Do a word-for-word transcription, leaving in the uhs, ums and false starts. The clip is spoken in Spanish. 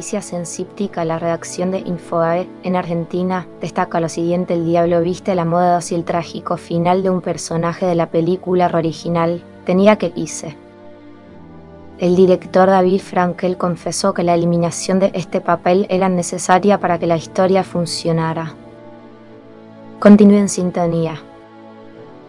Noticias en Cíptica, la redacción de Infobae en Argentina, destaca lo siguiente: el diablo viste la moda y el trágico final de un personaje de la película original. Tenía que irse. El director David Frankel confesó que la eliminación de este papel era necesaria para que la historia funcionara. Continúe en sintonía.